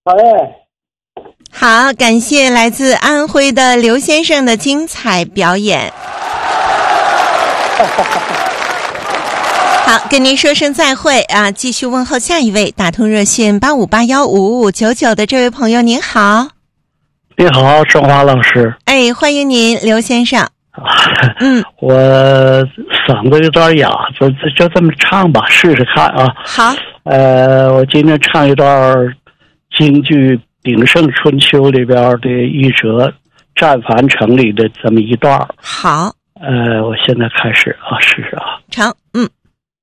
好嘞。 好，感谢来自安徽的刘先生的精彩表演。好，跟您说声再会啊！继续问候下一位打通热线85815599的这位朋友，您好。 你好，郑华老师。 哎，欢迎您，刘先生。 我嗓子有点哑，就这么唱吧，试试看啊。 好。 我今天唱一段京剧《鼎盛春秋》里边的一折战樊城里的这么一段。 好。 我现在开始啊，试试啊。 成。